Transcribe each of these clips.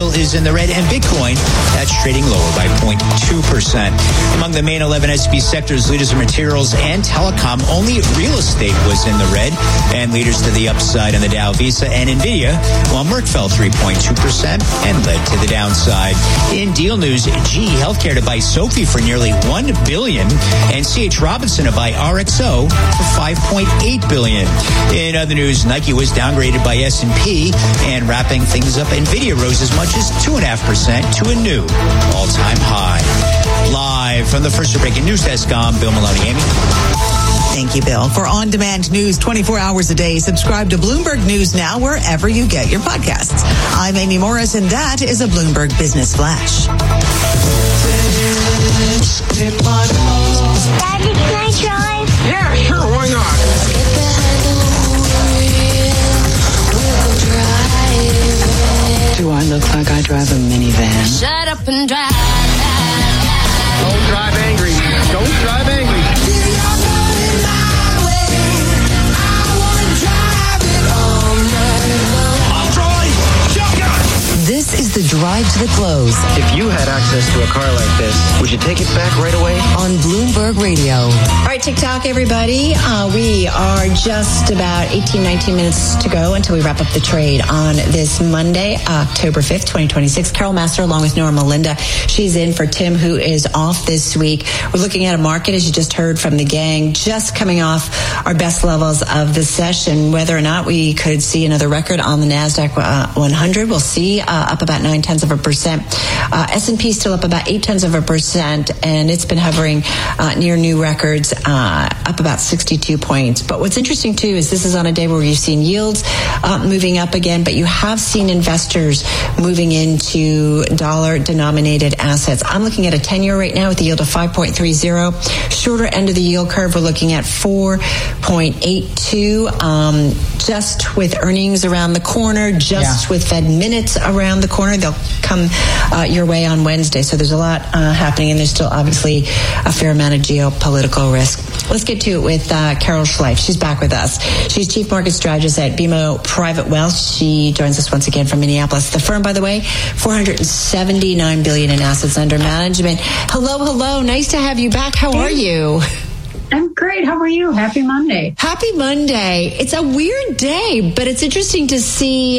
is in the red, and Bitcoin, that's trading lower by 0.2%. Among the main 11 S&P sectors, leaders of materials and telecom, only real estate was in the red, and leaders to the upside on the Dow, Visa, and Nvidia, while Merck fell 3.2% and led to the downside. In deal news, GE Healthcare to buy Sophie for nearly $1 billion, and C.H. Robinson to buy RXO for $5.8 billion. In other news, Nike was downgraded by S&P, and wrapping things up, Nvidia rose as much as 2.5% to a new all-time high. Live from the First Breaking News Desk, I'm Bill Maloney. Amy? Thank you, Bill. For on-demand news 24 hours a day, subscribe to Bloomberg News Now wherever you get your podcasts. I'm Amy Morris, and that is a Bloomberg Business Flash. Daddy, can I drive? Yeah, sure, why not? Do I look like I drive a minivan? Shut up and drive. Don't drive angry. Don't drive angry. I'll drive. Shotgun. This is the drive to the close If you had access to a car like this, would you take it back right away? on Bloomberg Radio. All right, TikTok, everybody. We are just about 19 minutes to go until we wrap up the trade on this Monday, October 5th, 2026. Carol Master, along with Nora Melinda. She's in for Tim, who is off this week. We're looking at a market, as you just heard from the gang, just coming off our best levels of the session. Whether or not we could see another record on the NASDAQ 100, we'll see. Up about 0.9%. S&P still up about 0.8%, and it's been hovering near new records, up about 62 points. But what's interesting, too, is this is on a day where you've seen yields moving up again, but you have seen investors moving into dollar-denominated assets. I'm looking at a 10-year right now with a yield of 5.30. Shorter end of the yield curve, we're looking at 4.82. Just with earnings around the corner, with Fed minutes around the corner, they'll come your way on Wednesday. So there's a lot happening, and there's still obviously a fair amount of geopolitical risk. Let's get to it with Carol Schleif. She's back with us. She's Chief Market Strategist at BMO Private Wealth. She joins us once again from Minneapolis. The firm, by the way, $479 billion in assets under management. Hello. Nice to have you back. How are you? I'm great. How are you? Happy Monday. Happy Monday. It's a weird day, but it's interesting to see,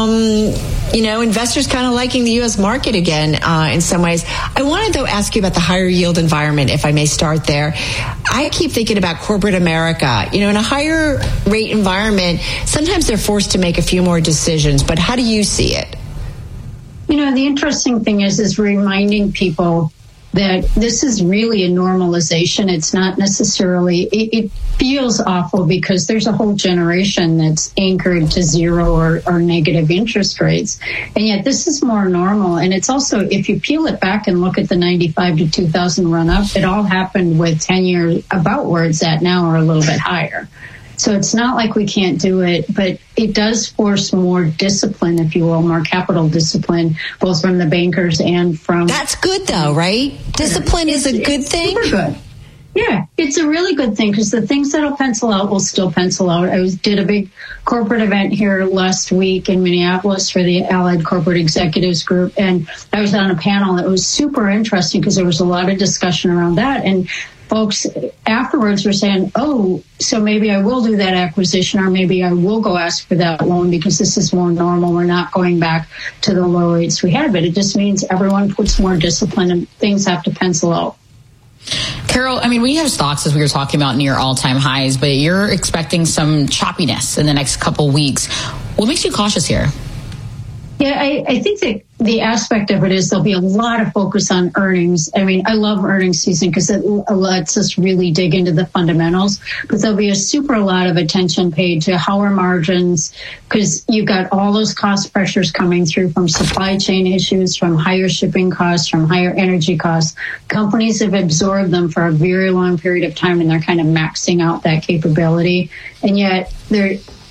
investors kind of liking the U.S. market again in some ways. I wanted, though, ask you about the higher yield environment, if I may start there. I keep thinking about corporate America. In a higher rate environment, sometimes they're forced to make a few more decisions, but how do you see it? The interesting thing is reminding people that this is really a normalization. It's not necessarily, it feels awful because there's a whole generation that's anchored to zero or negative interest rates. And yet this is more normal. And it's also, if you peel it back and look at the 95 to 2000 run up, it all happened with 10 years about where it's at now or a little bit higher. So it's not like we can't do it, but it does force more discipline, if you will, more capital discipline, both from the bankers and from... That's good, though, right? Discipline is a good thing? Super good. Yeah, it's a really good thing because the things that'll pencil out will still pencil out. I did a big corporate event here last week in Minneapolis for the Allied Corporate Executives Group, and I was on a panel that was super interesting because there was a lot of discussion around that, and folks afterwards were saying, so maybe I will do that acquisition, or maybe I will go ask for that loan because this is more normal. We're not going back to the low rates we had, but it just means everyone puts more discipline and things have to pencil out. Carol, we have stocks, as we were talking about, near all-time highs, but you're expecting some choppiness in the next couple weeks. What makes you cautious here? Yeah, I think that the aspect of it is there'll be a lot of focus on earnings. I love earnings season because it lets us really dig into the fundamentals. But there'll be a super lot of attention paid to how are margins, because you've got all those cost pressures coming through from supply chain issues, from higher shipping costs, from higher energy costs. Companies have absorbed them for a very long period of time, and they're kind of maxing out that capability. And yet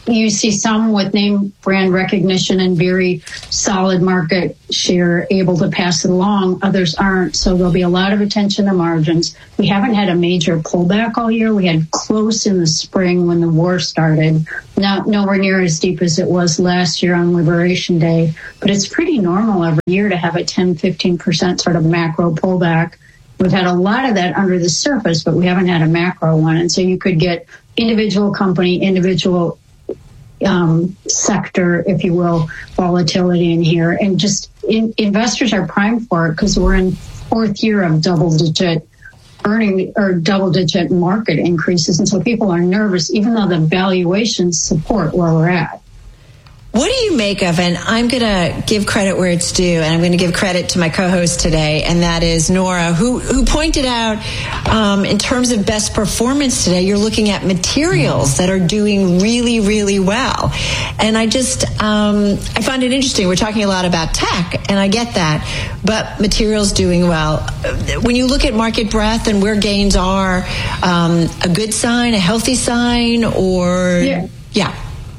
you see some with name brand recognition and very solid market share able to pass it along. Others aren't. So there'll be a lot of attention to margins. We haven't had a major pullback all year. We had close in the spring when the war started. Nowhere near as deep as it was last year on Liberation Day. But it's pretty normal every year to have a 10, 15% sort of macro pullback. We've had a lot of that under the surface, but we haven't had a macro one. And so you could get individual company, individual sector, if you will, volatility in here. And just investors are primed for it because we're in fourth year of double-digit earning or double-digit market increases. And so people are nervous, even though the valuations support where we're at. What do you make of, and I'm going to give credit where it's due, and I'm going to give credit to my co-host today, and that is Nora, who pointed out in terms of best performance today, you're looking at materials that are doing really, really well. And I just, I find it interesting. We're talking a lot about tech, and I get that, but materials doing well. When you look at market breadth and where gains are, a good sign, a healthy sign, or... Yeah.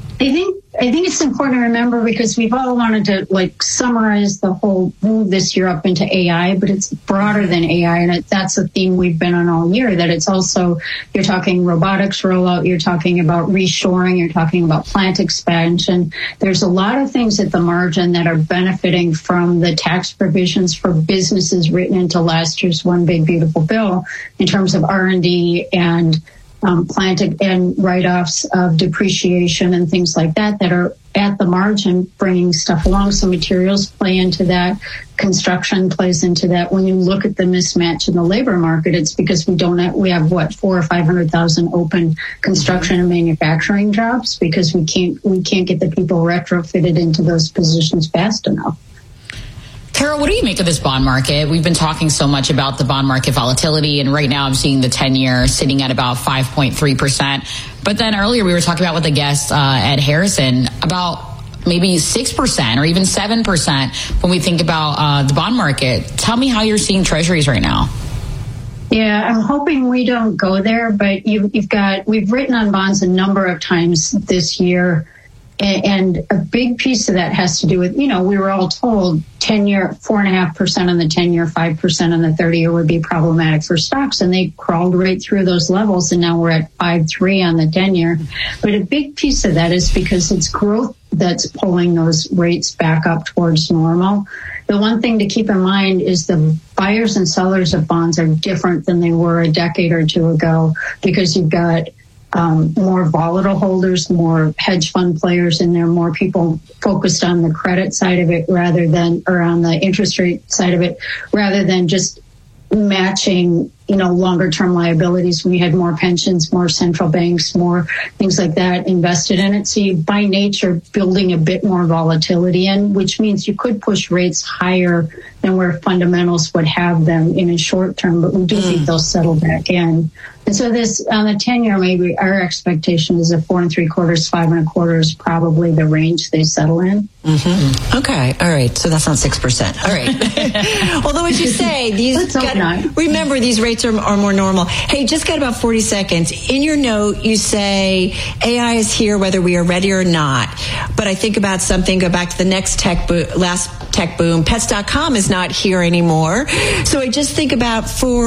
I think it's important to remember because we've all wanted to summarize the whole move this year up into AI, but it's broader than AI. And that's a theme we've been on all year, that it's also, you're talking robotics rollout, you're talking about reshoring, you're talking about plant expansion. There's a lot of things at the margin that are benefiting from the tax provisions for businesses written into last year's One Big Beautiful Bill in terms of R&D and plant and write-offs of depreciation and things like that are at the margin bringing stuff along. So materials play into that. Construction plays into that. When you look at the mismatch in the labor market, it's because we have 400,000 or 500,000 open construction and manufacturing jobs because we can't get the people retrofitted into those positions fast enough. Carol, what do you make of this bond market? We've been talking so much about the bond market volatility, and right now I'm seeing the 10-year sitting at about 5.3%. But then earlier we were talking about with a guest, Ed Harrison, about maybe 6% or even 7% when we think about the bond market. Tell me how you're seeing treasuries right now. Yeah, I'm hoping we don't go there, but we've written on bonds a number of times this year. And a big piece of that has to do with, we were all told 10-year, 4.5% on the 10-year, 5% on the 30-year would be problematic for stocks. And they crawled right through those levels. And now we're at 5.3 on the 10-year. But a big piece of that is because it's growth that's pulling those rates back up towards normal. The one thing to keep in mind is the buyers and sellers of bonds are different than they were a decade or two ago because you've got more volatile holders, more hedge fund players in there, more people focused on the credit side of it or on the interest rate side of it, rather than just matching, longer term liabilities. We had more pensions, more central banks, more things like that invested in it. So you, by nature, building a bit more volatility in, which means you could push rates higher than where fundamentals would have them in a short term, but we do think they'll settle back in. And so this, on the 10-year, maybe our expectation is 4 3/4, 5 1/4 is probably the range they settle in. Mm-hmm. Okay. All right. So that's not 6%. All right. Although, as you say, remember, these rates are more normal. Hey, just got about 40 seconds. In your note, you say AI is here whether we are ready or not. But I think about something, go back to the next last tech boom. Pets.com is not here anymore. So I just think about for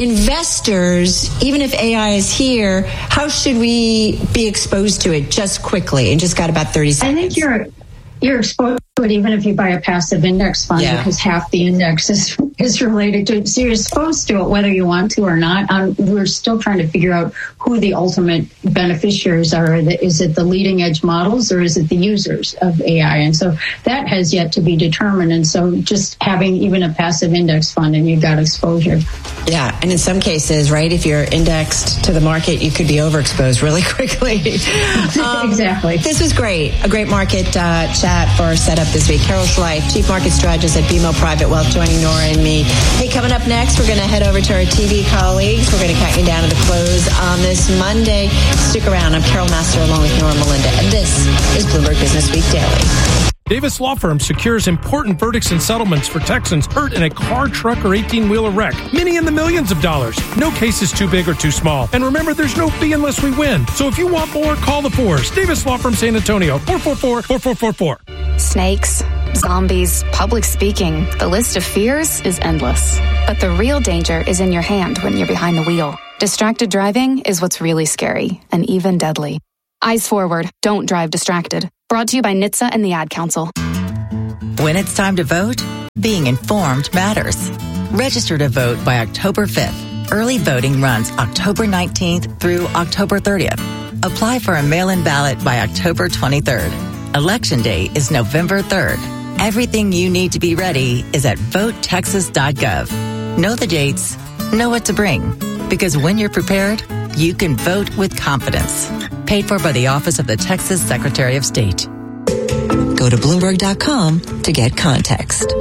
investors, even if AI is here, how should we be exposed to it just quickly? And just got about 30 seconds. I think you're exposed to it even if you buy a passive index fund because half the index is related to it. So you're exposed to it whether you want to or not. We're still trying to figure out who the ultimate beneficiaries are. Is it the leading edge models or is it the users of AI? And so that has yet to be determined. And so just having even a passive index fund and you've got exposure. Yeah. And in some cases, right, if you're indexed to the market, you could be overexposed really quickly. Exactly. This was great. A great market chat for our setup this week. Carol Schleif, Chief Market Strategist at BMO Private Wealth, joining Nora and me. Hey, coming up next, we're going to head over to our TV colleagues. We're going to count you down to the close on this Monday. Stick around. I'm Carol Master along with Nora Melinda, and this is Bloomberg Business Week Daily. Davis Law Firm secures important verdicts and settlements for Texans hurt in a car, truck, or 18-wheeler wreck. Many in the millions of dollars. No case is too big or too small. And remember, there's no fee unless we win. So if you want more, call the Fours. Davis Law Firm, San Antonio, 444-4444. Snakes, zombies, public speaking. The list of fears is endless. But the real danger is in your hand when you're behind the wheel. Distracted driving is what's really scary and even deadly. Eyes forward. Don't drive distracted. Brought to you by NHTSA and the Ad Council. When it's time to vote, being informed matters. Register to vote by October 5th. Early voting runs October 19th through October 30th. Apply for a mail-in ballot by October 23rd. Election Day is November 3rd. Everything you need to be ready is at votetexas.gov. Know the dates, know what to bring. Because when you're prepared, you can vote with confidence. Paid for by the Office of the Texas Secretary of State. Go to Bloomberg.com to get context.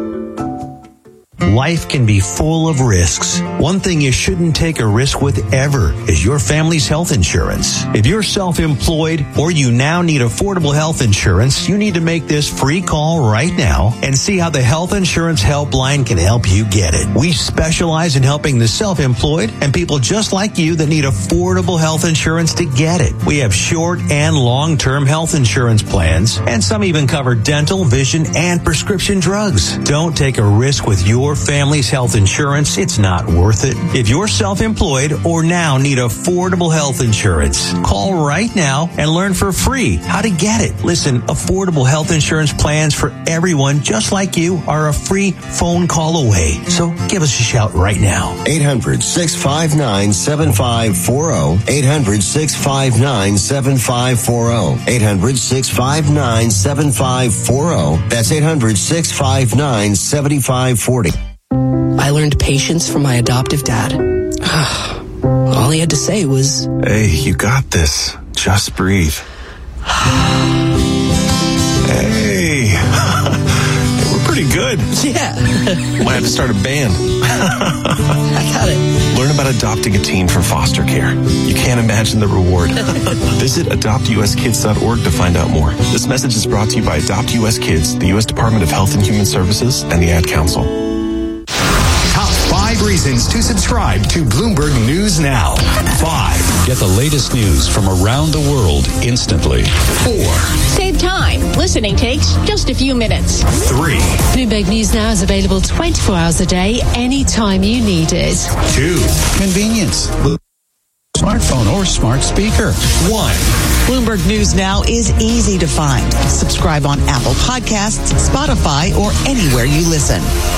Life can be full of risks. One thing you shouldn't take a risk with ever is your family's health insurance. If you're self-employed or you now need affordable health insurance, you need to make this free call right now and see how the Health Insurance Helpline can help you get it. We specialize in helping the self-employed and people just like you that need affordable health insurance to get it. We have short and long-term health insurance plans, and some even cover dental, vision, and prescription drugs. Don't take a risk with your family's health insurance. It's not worth it. If you're self-employed or now need affordable health insurance, call right now and learn for free how to get it. Listen, affordable health insurance plans for everyone just like you are a free phone call away. So give us a shout right now. 800-659-7540. 800-659-7540. 800-659-7540. That's 800-659-7540. I learned patience from my adoptive dad. All he had to say was, "Hey, you got this. Just breathe." Hey, we're pretty good. Yeah. Might have to start a band. I got it. Learn about adopting a teen from foster care. You can't imagine the reward. Visit adoptuskids.org to find out more. This message is brought to you by Adopt US Kids, the U.S. Department of Health and Human Services, and the Ad Council. Top 5 reasons to subscribe to Bloomberg News Now. 5. Get the latest news from around the world instantly. 4. Save time. Listening takes just a few minutes. 3. Bloomberg News Now is available 24 hours a day, anytime you need it. 2. Convenience. Smartphone or smart speaker. 1. Bloomberg News Now is easy to find. Subscribe on Apple Podcasts, Spotify, or anywhere you listen.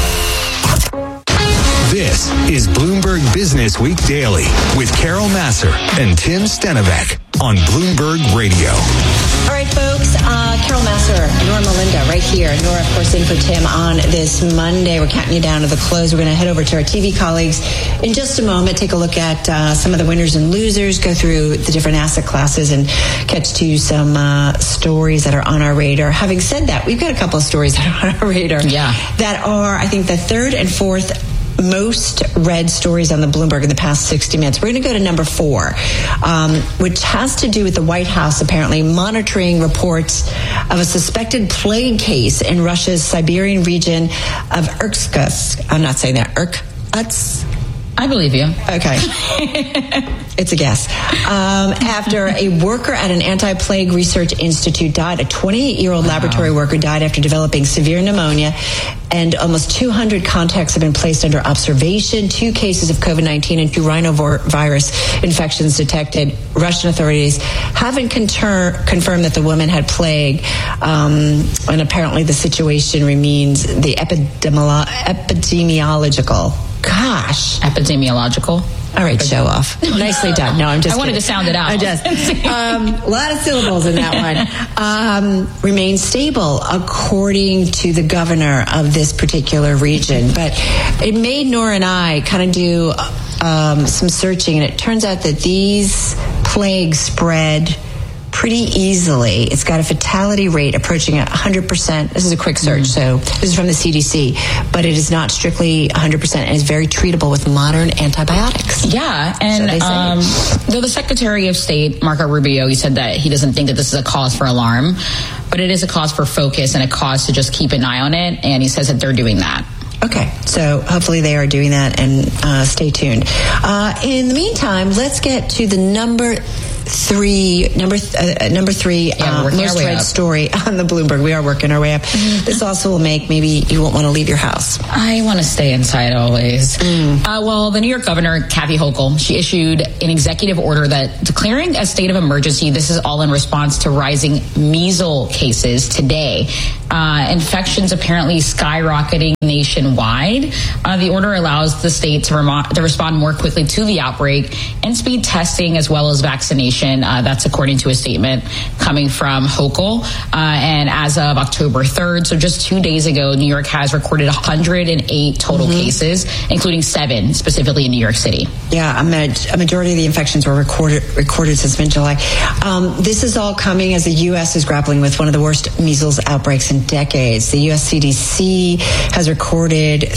This is Bloomberg Business Week Daily with Carol Massar and Tim Stenovec on Bloomberg Radio. All right, folks. Carol Massar, Norma Linda, right here. Nora, of course, in for Tim on this Monday. We're counting you down to the close. We're going to head over to our TV colleagues in just a moment, take a look at some of the winners and losers, go through the different asset classes, and catch to some stories that are on our radar. Having said that, we've got a couple of stories that are on our radar that are, I think, the third and fourth most read stories on the Bloomberg in the past 60 minutes. We're going to go to number 4, which has to do with the White House apparently monitoring reports of a suspected plague case in Russia's Siberian region of Irkutsk. I'm not saying that. Irkutsk. I believe you. Okay. It's a guess. After a worker at an anti-plague research institute died, a 28-year-old laboratory worker died after developing severe pneumonia, and almost 200 contacts have been placed under observation. 2 cases of COVID-19 and 2 rhinovirus infections detected. Russian authorities haven't confirmed that the woman had plague, and apparently the situation remains the epidemiological. Gosh. Epidemiological. All right, show off. Nicely done. No, I'm just I wanted kidding. to sound it out. I just. A lot of syllables in that one. Remains stable, according to the governor of this particular region. But it made Nora and I kind of do some searching, and it turns out that these plagues spread pretty easily. It's got a fatality rate approaching 100%. This is a quick search, so this is from the CDC, but it is not strictly 100% and is very treatable with modern antibiotics. Yeah, and though the Secretary of State, Marco Rubio, he said that he doesn't think that this is a cause for alarm, but it is a cause for focus and a cause to just keep an eye on it, and he says that they're doing that. Okay, so hopefully they are doing that, and stay tuned. In the meantime, let's get to the number three most read story on the Bloomberg. We are working our way up. This also will make maybe you won't want to leave your house. I want to stay inside always. Well, the New York governor, Kathy Hochul, she issued an executive order that declaring a state of emergency. This is all in response to rising measles cases today. Infections apparently skyrocketing nationwide. The order allows the state to respond more quickly to the outbreak and speed testing as well as vaccination. That's according to a statement coming from Hochul. And as of October 3rd, so just 2 days ago, New York has recorded 108 total cases, including 7 specifically in New York City. Yeah, a majority of the infections were recorded since mid-July. This is all coming as the U.S. is grappling with one of the worst measles outbreaks in decades. The U.S. CDC has recorded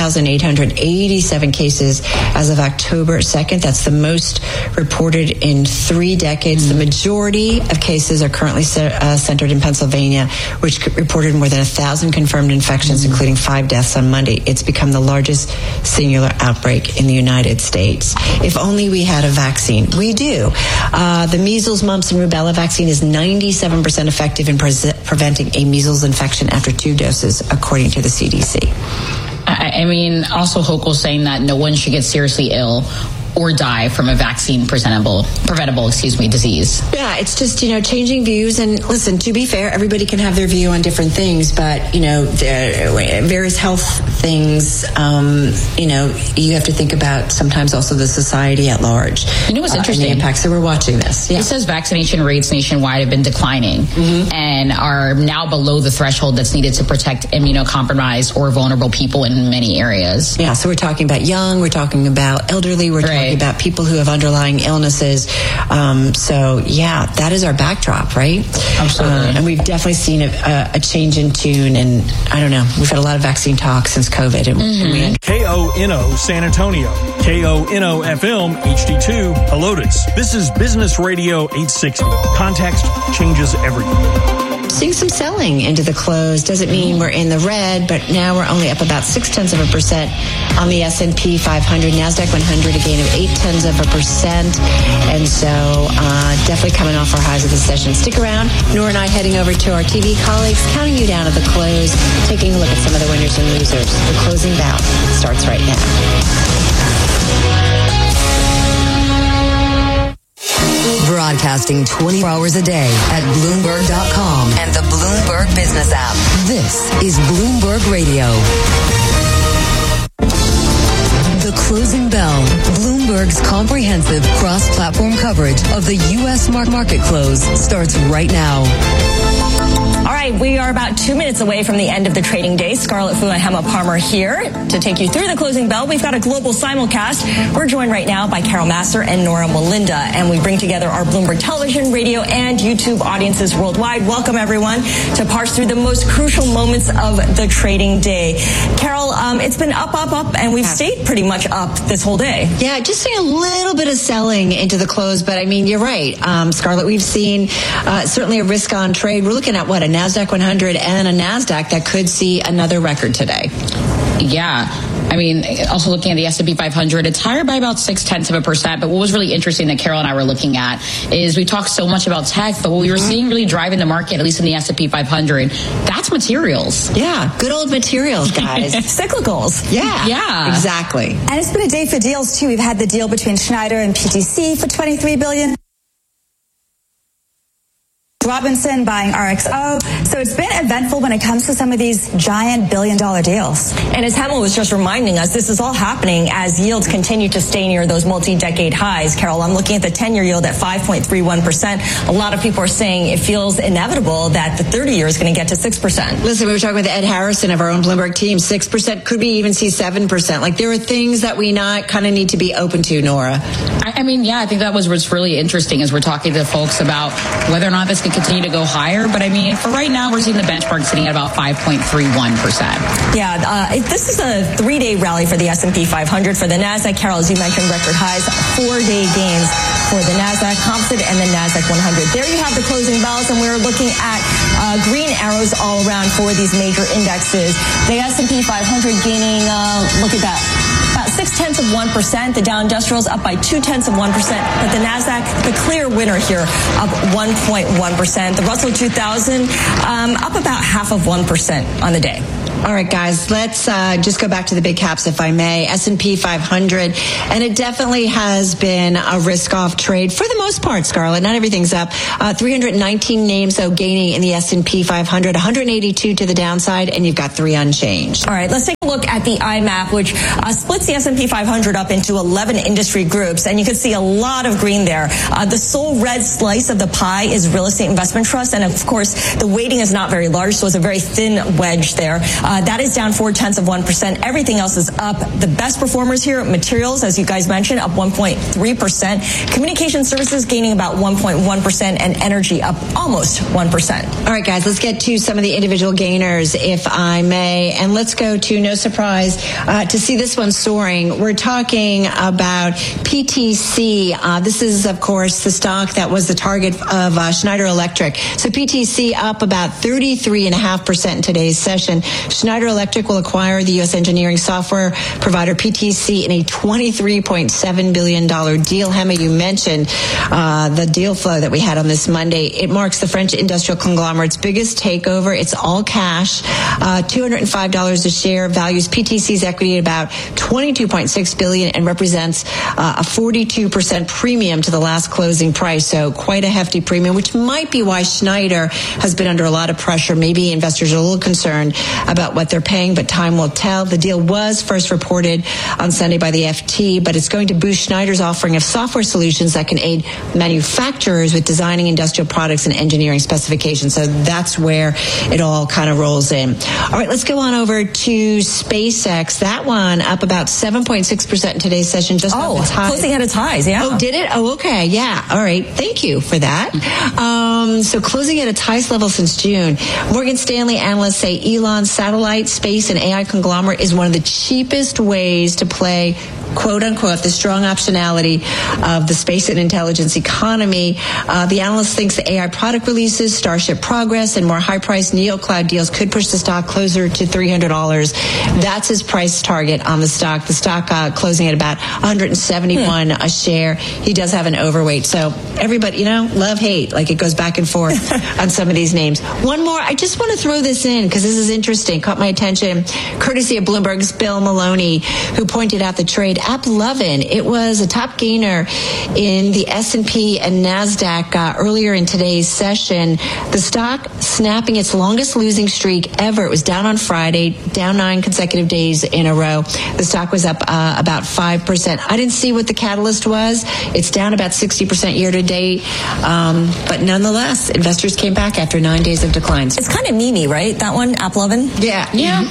3,887 cases as of October 2nd. That's the most reported in 3 decades. The majority of cases are currently centered in Pennsylvania, which reported more than 1,000 confirmed infections, including 5 deaths on Monday. It's become the largest singular outbreak in the United States. If only we had a vaccine. We do. The measles, mumps, and rubella vaccine is 97% effective in preventing a measles infection after 2 doses, according to the CDC. I mean, also Hochul saying that no one should get seriously ill or die from a vaccine preventable disease. Yeah, it's just, changing views. And listen, to be fair, everybody can have their view on different things, but, various health things, you have to think about sometimes also the society at large. You know what's interesting? And the impacts. So we're watching this. Yeah. It says vaccination rates nationwide have been declining and are now below the threshold that's needed to protect immunocompromised or vulnerable people in many areas. Yeah, so we're talking about young, we're talking about elderly, we're talking about people who have underlying illnesses. That is our backdrop, right? Absolutely. And we've definitely seen a change in tune, and I don't know, we've had a lot of vaccine talk since COVID. And KONO San Antonio, KONO FM HD2 Helotes. This is Business Radio 860. Context changes everything. Seeing some selling into the close. Doesn't mean we're in the red, but now we're only up about 0.6% on the S&P 500. NASDAQ 100, a gain of 0.8%. And so definitely coming off our highs of the session. Stick around. Nora and I heading over to our TV colleagues, counting you down at the close, taking a look at some of the winners and losers. The closing bout starts right now. Broadcasting 24 hours a day at Bloomberg.com and the Bloomberg Business app. This is Bloomberg Radio. The Closing Bell, Bloomberg's comprehensive cross-platform coverage of the U.S. market close starts right now. All right, we are about 2 minutes away from the end of the trading day. Scarlett Fu and Hema Parmer here to take you through the closing bell. We've got a global simulcast. We're joined right now by Carol Massar and Nora Melinda, and we bring together our Bloomberg television, radio, and YouTube audiences worldwide. Welcome, everyone, to parse through the most crucial moments of the trading day. Carol, it's been up, and we've stayed pretty much up this whole day. Yeah, just seeing a little bit of selling into the close, but I mean, you're right, Scarlett. We've seen certainly a risk-on trade. We're looking at a NASDAQ 100 and a NASDAQ that could see another record today. Yeah. I mean, also looking at the S&P 500, it's higher by about 0.6%. But what was really interesting that Carol and I were looking at is we talked so much about tech, but what we were seeing really driving the market, at least in the S&P 500, that's materials. Yeah, good old materials, guys. Cyclicals. Yeah, exactly. And it's been a day for deals, too. We've had the deal between Schneider and PTC for $23 billion. Robinson buying RXO. So it's been eventful when it comes to some of these giant billion-dollar deals. And as Hema was just reminding us, this is all happening as yields continue to stay near those multi-decade highs. Carol, I'm looking at the 10-year yield at 5.31%. A lot of people are saying it feels inevitable that the 30-year is going to get to 6%. Listen, we were talking with Ed Harrison of our own Bloomberg team. 6%, could we even see 7%? Like, there are things that we not kind of need to be open to, Nora. I mean, yeah, I think that was what's really interesting as we're talking to folks about whether or not this can continue to go higher. But I mean, for right now, we're seeing the benchmark sitting at about 5.31%. Yeah, this is a 3-day rally for the S&P 500. For the NASDAQ, Carol, as you mentioned, record highs, 4-day gains for the NASDAQ Composite and the NASDAQ 100. There you have the closing bells, and we're looking at green arrows all around for these major indexes. The S&P 500 gaining, look at that, about 0.6%. The Dow Industrials up by 0.2%. But the NASDAQ, the clear winner here, up 1.1%. The Russell 2000 up about 0.5% on the day. All right, guys, let's just go back to the big caps, if I may. S&P 500, and it definitely has been a risk-off trade for the most part, Scarlett. Not everything's up. 319 names, though, gaining in the S&P 500, 182 to the downside, and you've got 3 unchanged. All right, let's take a look at the IMAP, which splits the S&P 500 up into 11 industry groups, and you can see a lot of green there. The sole red slice of the pie is real estate investment trust, and of course, the weighting is not very large, so it's a very thin wedge there. That is down 0.4%. Everything else is up. The best performers here, materials, as you guys mentioned, up 1.3%. Communication services gaining about 1.1%, and energy up almost 1%. All right, guys, let's get to some of the individual gainers, if I may. And let's go to, no surprise, to see this one soaring. We're talking about PTC. This is, of course, the stock that was the target of Schneider Electric. So PTC up about 33.5% in today's session. Schneider Electric will acquire the U.S. engineering software provider PTC in a $23.7 billion deal. Hema, you mentioned the deal flow that we had on this Monday. It marks the French industrial conglomerate's biggest takeover. It's all cash. $205 a share, values PTC's equity at about $22.6 billion and represents a 42% premium to the last closing price. So quite a hefty premium, which might be why Schneider has been under a lot of pressure. Maybe investors are a little concerned about what they're paying, but time will tell. The deal was first reported on Sunday by the FT, but it's going to boost Schneider's offering of software solutions that can aid manufacturers with designing industrial products and engineering specifications. So that's where it all kind of rolls in. All right, let's go on over to SpaceX. That one up about 7.6% in today's session. Just closing at its highs, yeah. Oh, did it? Oh, okay, yeah. All right, thank you for that. So closing at its highest level since June. Morgan Stanley analysts say Elon's satellite, space, and AI conglomerate is one of the cheapest ways to play, quote unquote, the strong optionality of the space and intelligence economy. The analyst thinks the AI product releases, Starship Progress, and more high-priced neo-cloud deals could push the stock closer to $300. That's his price target on the stock. The stock closing at about $171 a share. He does have an overweight. So everybody, love, hate, like it goes back and forth on some of these names. One more, I just want to throw this in because this is interesting, caught my attention, courtesy of Bloomberg's Bill Maloney, who pointed out the trade. AppLovin, it was a top gainer in the S&P and NASDAQ earlier in today's session. The stock snapping its longest losing streak ever. It was down on Friday, down 9 consecutive days in a row. The stock was up about 5%. I didn't see what the catalyst was. It's down about 60% year to date. But nonetheless, investors came back after 9 days of declines. It's kind of memey, right? That one, AppLovin? Yeah.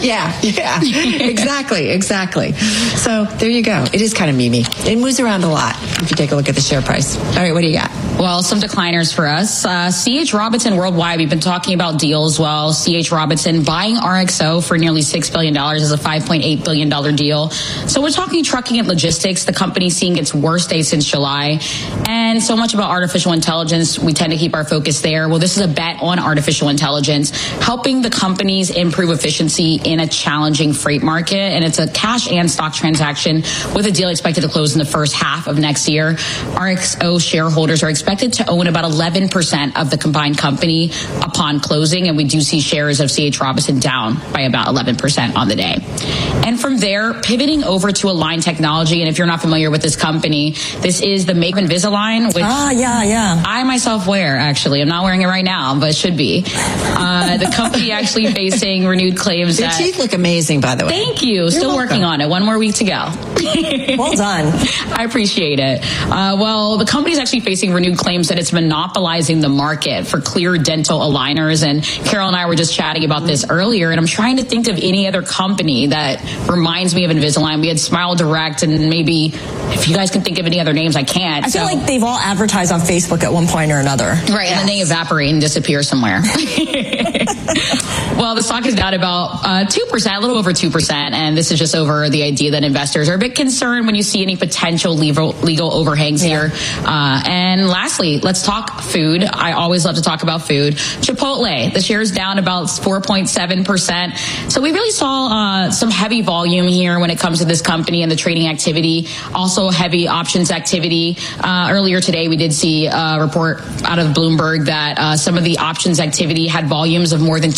Exactly. So there you go. It is kind of memey. It moves around a lot if you take a look at the share price. All right, what do you got? Well, some decliners for us. C.H. Robinson Worldwide, we've been talking about deals. Well, C.H. Robinson buying RXO for nearly $6 billion is a $5.8 billion deal. So we're talking trucking and logistics. The company's seeing its worst day since July. And so much about artificial intelligence, we tend to keep our focus there. Well, this is a bet on artificial intelligence, helping the companies improve efficiency in a challenging freight market. And it's a cash and stock transaction with a deal expected to close in the first half of next year. RXO shareholders are expected to own about 11% of the combined company upon closing, and we do see shares of C.H. Robinson down by about 11% on the day. And from there, pivoting over to Align Technology, and if you're not familiar with this company, this is the Make Invisalign, which I myself wear, actually. I'm not wearing it right now, but should be. The company actually facing renewed claims Your teeth look amazing, by the way. Thank you. Still working on it. One more week to go. Well done. I appreciate it. Well, the company's actually facing renewed claims that it's monopolizing the market for clear dental aligners. And Carol and I were just chatting about this earlier, and I'm trying to think of any other company that reminds me of Invisalign. We had Smile Direct, and maybe if you guys can think of any other names, I can't. I feel like they've all advertised on Facebook at one point or another. Right, and then they evaporate and disappear somewhere. Well, the stock is down about 2%, a little over 2%, and this is just over the idea that investors are a bit concerned when you see any potential legal overhangs here. And lastly, let's talk food. I always love to talk about food. Chipotle, the share is down about 4.7%. So we really saw some heavy volume here when it comes to this company and the trading activity. Also heavy options activity. Earlier today, we did see a report out of Bloomberg that some of the options activity had volumes of more than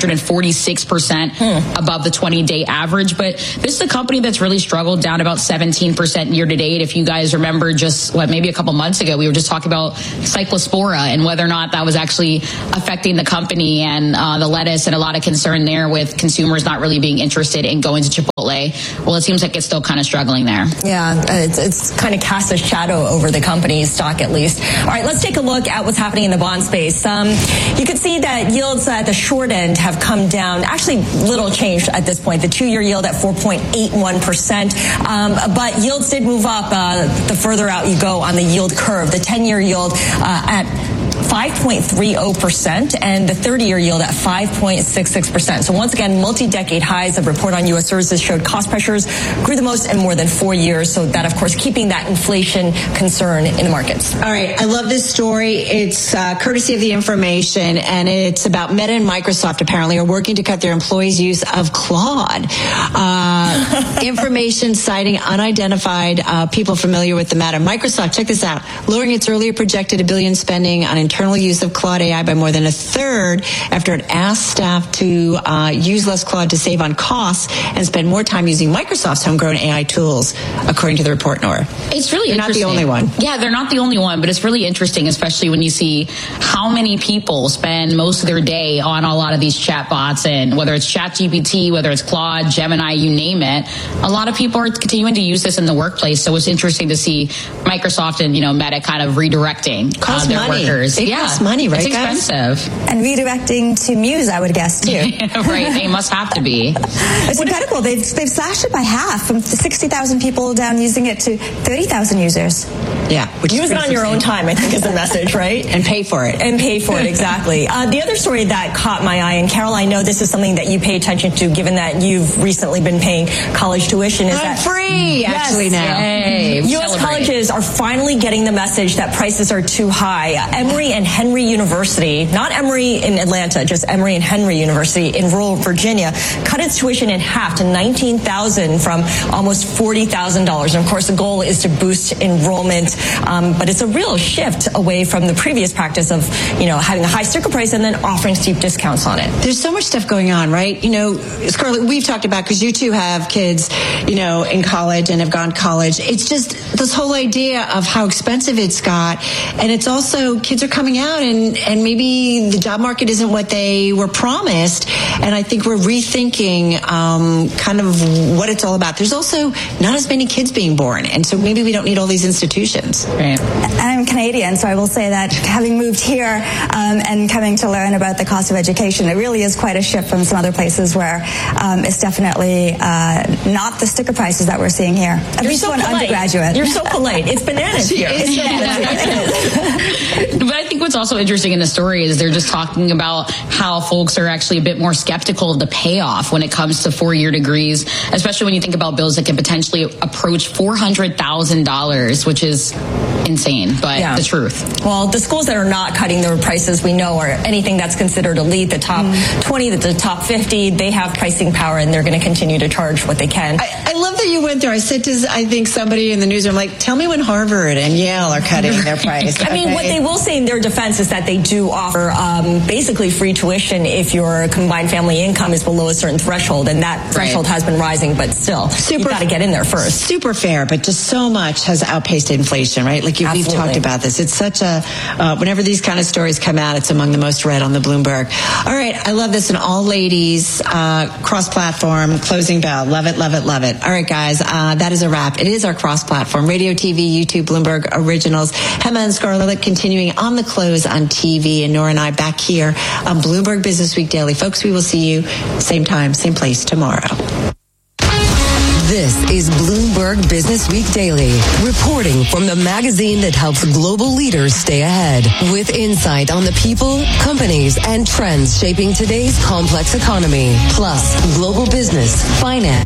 246% above the 20-day average. But this is a company that's really struggled, down about 17% year to date. If you guys remember just maybe a couple months ago, we were just talking about Cyclospora and whether or not that was actually affecting the company and the lettuce, and a lot of concern there with consumers not really being interested in going to Chipotle. Well, it seems like it's still kind of struggling there. Yeah, it's kind of cast a shadow over the company's stock, at least. All right, let's take a look at what's happening in the bond space. You can see that yields at the short end have come down. Actually, little change at this point. The 2-year yield at 4.81%. But yields did move up the further out you go on the yield curve. The 10-year yield at 5.30% and the 30-year yield at 5.66%. So once again, multi-decade highs. A report on U.S. services showed cost pressures grew the most in more than 4 years. So that, of course, keeping that inflation concern in the markets. All right. I love this story. It's courtesy of The Information, and it's about Meta and Microsoft apparently are working to cut their employees' use of Claude. Information citing unidentified people familiar with the matter. Microsoft, check this out, lowering its earlier projected $1 billion spending on internal use of Claude AI by more than a third after it asked staff to use less Claude to save on costs and spend more time using Microsoft's homegrown AI tools, according to the report, Nora. It's really interesting. Not the only one. Yeah, they're not the only one, but it's really interesting, especially when you see how many people spend most of their day on a lot of these chatbots, and whether it's ChatGPT, whether it's Claude, Gemini, you name it, a lot of people are continuing to use this in the workplace. So it's interesting to see Microsoft and Meta kind of redirecting their workers. It costs money, right, it's expensive. And redirecting to Muse, I would guess, too. Right, they must have to be. It's incredible. They've slashed it by half, from 60,000 people down using it to 30,000 users. Yeah. Use it on your own time, I think, is the message, right? And pay for it. And pay for it, exactly. The other story that caught my eye, and Carol, I know this is something that you pay attention to, given that you've recently been paying college tuition, is that free, actually, now. Yay, U.S. colleges are finally getting the message that prices are too high. Emory and Henry University, not Emory in Atlanta, just Emory and Henry University in rural Virginia, cut its tuition in half to $19,000 from almost $40,000. And of course, the goal is to boost enrollment, but it's a real shift away from the previous practice of, having a high sticker price and then offering steep discounts on it. There's so much stuff going on, right? Scarlett, we've talked about, because you two have kids, in college and have gone to college. It's just this whole idea of how expensive it's got. And it's also, kids are coming out and maybe the job market isn't what they were promised. And I think we're rethinking kind of what it's all about. There's also not as many kids being born. And so maybe we don't need all these institutions. Right. I'm Canadian, so I will say that having moved here and coming to learn about the cost of education, it really is quite a shift from some other places where it's definitely not the sticker prices that we're seeing here. At least one undergraduate. You're so polite. It's bananas here. But I think think what's also interesting in the story is they're just talking about how folks are actually a bit more skeptical of the payoff when it comes to 4-year degrees, especially when you think about bills that can potentially approach $400,000, which is insane, but the truth. Well, the schools that are not cutting their prices, we know, are anything that's considered elite, the top 20, the top 50, they have pricing power, and they're going to continue to charge what they can. I love that you went there. I said to, I think, somebody in the newsroom, like, tell me when Harvard and Yale are cutting their price. I mean, what they will say in their defense is that they do offer basically free tuition if your combined family income is below a certain threshold, and that threshold has been rising, but still, you've got to get in there first. Super fair, but just so much has outpaced inflation, right? Like we've talked about this. It's such a, whenever these kind of stories come out, it's among the most read on the Bloomberg. All right, I love this. An all ladies, cross-platform, closing bell. Love it, love it, love it. All right, guys, that is a wrap. It is our cross-platform, radio, TV, YouTube, Bloomberg Originals. Hema and Scarlett continuing on the close on TV, and Nora and I back here on Bloomberg Business Week Daily. Folks, we will see you same time, same place tomorrow. This is Bloomberg Business Week Daily, reporting from the magazine that helps global leaders stay ahead, with insight on the people, companies, and trends shaping today's complex economy, plus global business, finance.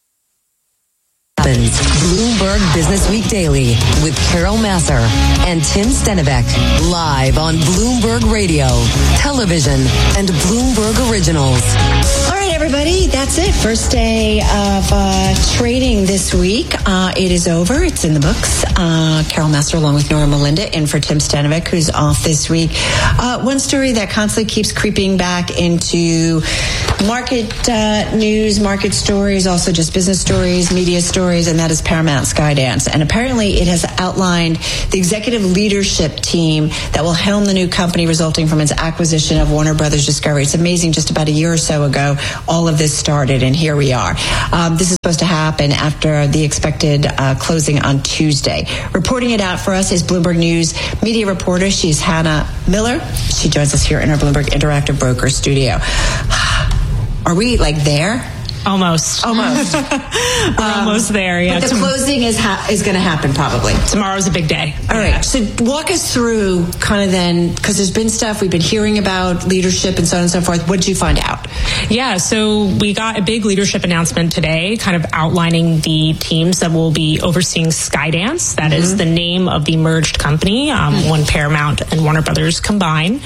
Bloomberg Business Week Daily with Carol Massar and Tim Stenivek, live on Bloomberg Radio, television, and Bloomberg Originals. All right, everybody, that's it. First day of trading this week. It is over. It's in the books. Carol Massar along with Nora Melinda in for Tim Stenivek, who's off this week. One story that constantly keeps creeping back into market news, market stories, also just business stories, media stories, and that is Paramount Skydance. And apparently it has outlined the executive leadership team that will helm the new company resulting from its acquisition of Warner Brothers Discovery. It's amazing, just about a year or so ago, all of this started, and here we are. This is supposed to happen after the expected closing on Tuesday. Reporting it out for us is Bloomberg News media reporter. She's Hannah Miller. She joins us here in our Bloomberg Interactive Broker studio. Are we there? Almost. We're almost there. Yeah. But the closing is going to happen probably. Tomorrow's a big day. All right. So walk us through kind of then, because there's been stuff we've been hearing about leadership and so on and so forth. What did you find out? Yeah. So we got a big leadership announcement today, kind of outlining the teams that will be overseeing Skydance. That is the name of the merged company when Paramount and Warner Brothers combine.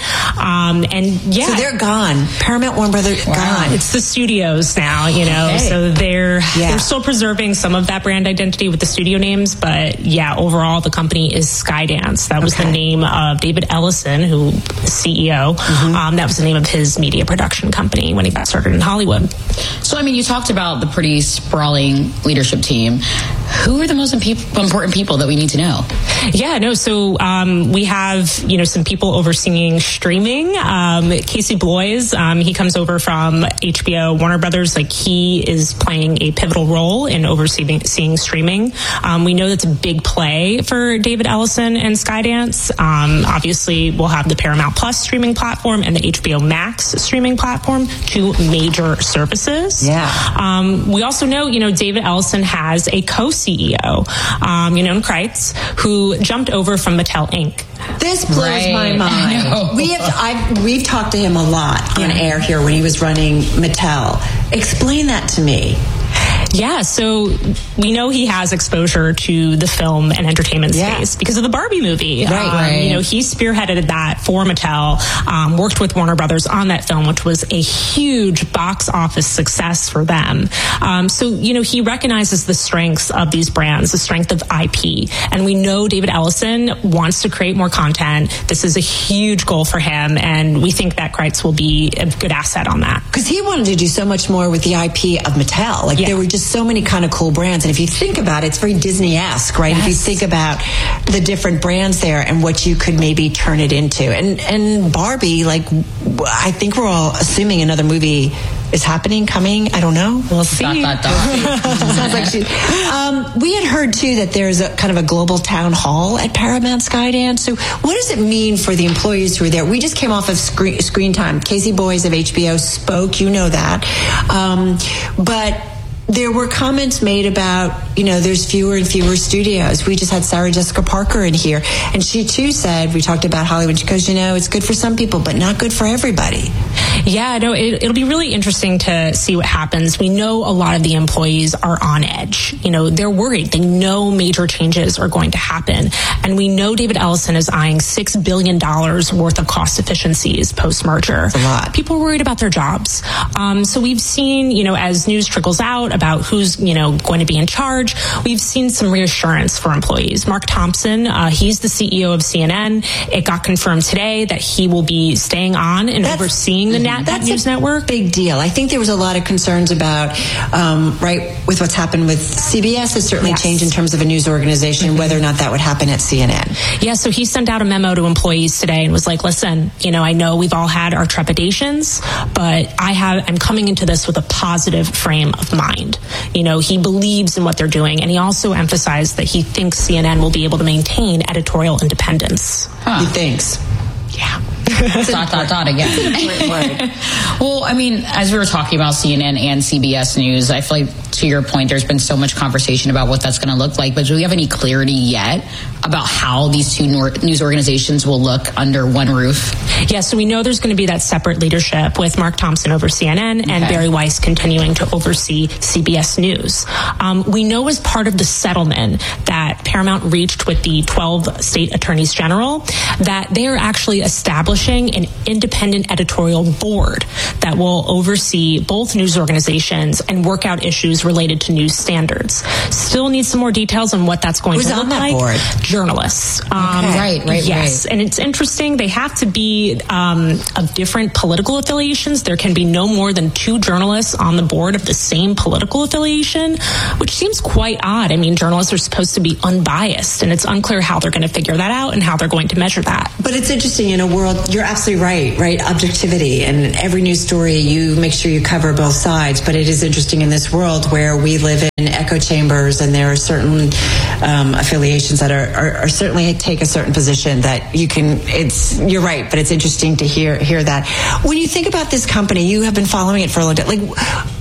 So they're gone. Paramount, Warner Brothers, gone. It's the studios now, so they're still preserving some of that brand identity with the studio names, but overall the company is Skydance. That was the name of David Ellison, who is CEO. That was the name of his media production company when he got started in Hollywood. So, you talked about the pretty sprawling leadership team. Who are the most important people that we need to know? So we have, some people overseeing streaming. Casey Bloys, he comes over from HBO, Warner Brothers. He is playing a pivotal role in overseeing streaming. We know that's a big play for David Ellison and Skydance. Obviously, we'll have the Paramount Plus streaming platform and the HBO Max streaming platform, two major services. We also know, David Ellison has a co-CEO, Kreitz, who jumped over from Mattel Inc. This blows my mind. We've talked to him a lot on air here when he was running Mattel. Explain that to me. So we know he has exposure to the film and entertainment space because of the Barbie movie. He spearheaded that for Mattel, worked with Warner Brothers on that film, which was a huge box office success for them. He recognizes the strengths of these brands, the strength of IP. And we know David Ellison wants to create more content. This is a huge goal for him, and we think that Kreitz will be a good asset on that. Because he wanted to do so much more with the IP of Mattel. There were just so many kind of cool brands. And if you think about it, it's very Disney-esque, right? If you think about the different brands there and what you could maybe turn it into. And Barbie, I think we're all assuming another movie is coming. I don't know. We'll see. Sounds like we had heard too that there's a kind of a global town hall at Paramount Skydance. So what does it mean for the employees who are there? We just came off of screen time. Casey Bloys of HBO spoke. You know that. But there were comments made about, there's fewer and fewer studios. We just had Sarah Jessica Parker in here, and she too said, we talked about Hollywood, she goes, it's good for some people, but not good for everybody. Yeah, no, it'll be really interesting to see what happens. We know a lot of the employees are on edge. They're worried. They know major changes are going to happen. And we know David Ellison is eyeing $6 billion worth of cost efficiencies post-merger. That's a lot. People are worried about their jobs. So we've seen, as news trickles out about who's, going to be in charge, we've seen some reassurance for employees. Mark Thompson, he's the CEO of CNN. It got confirmed today that he will be staying on and overseeing the news network. Big deal. I think there was a lot of concerns about, with what's happened with CBS. It's certainly changed in terms of a news organization, whether or not that would happen at CNN. Yeah, so he sent out a memo to employees today and was like, listen, I know we've all had our trepidations, but I'm coming into this with a positive frame of mind. He believes in what they're doing, and he also emphasized that he thinks CNN will be able to maintain editorial independence. He thinks. Yeah. Dot again. Well, as we were talking about CNN and CBS News, I feel like, to your point, there's been so much conversation about what that's going to look like, but do we have any clarity yet about how these two news organizations will look under one roof? Yeah, so we know there's going to be that separate leadership with Mark Thompson over CNN and Barry Weiss continuing to oversee CBS News. We know as part of the settlement that Paramount reached with the 12 state attorneys general that they are actually establishing an independent editorial board that will oversee both news organizations and work out issues related to news standards. Still need some more details on what that's going to look like. Board? Journalists. Right. Yes, and it's interesting. They have to be of different political affiliations. There can be no more than 2 journalists on the board of the same political affiliation, which seems quite odd. Journalists are supposed to be unbiased, and it's unclear how they're going to figure that out and how they're going to measure that. But it's interesting in a world, you're absolutely right? Objectivity. And every news story, you make sure you cover both sides. But it is interesting in this world where we live in echo chambers, and there are certain affiliations that are certainly take a certain position that you're right, but it's interesting to hear that. When you think about this company, you have been following it for a long time.